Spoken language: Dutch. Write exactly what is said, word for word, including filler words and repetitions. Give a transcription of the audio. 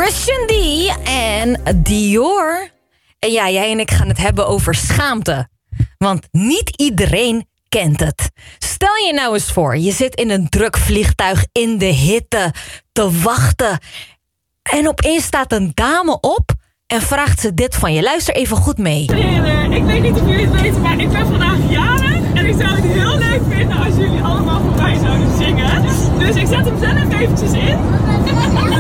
Christian D. en Dior. En ja, jij en ik gaan het hebben over schaamte. Want niet iedereen kent het. Stel je nou eens voor, je zit in een druk vliegtuig in de hitte te wachten. En opeens staat een dame op en vraagt ze dit van je. Luister even goed mee. Heren, ik weet niet of jullie het weten, maar ik ben vandaag jarig. En ik zou het heel leuk vinden als jullie allemaal voor mij zouden zingen. Dus ik zet hem zelf eventjes in.